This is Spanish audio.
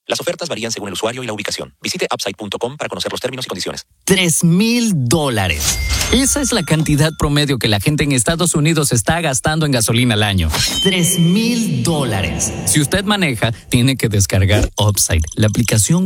Las ofertas varían según el usuario y la ubicación. Visite upside.com para conocer los términos y condiciones. $3,000. Esa es la cantidad promedio que la gente en Estados Unidos está gastando en gasolina al año. $3,000. Si usted maneja, tiene que descargar Upside, la aplicación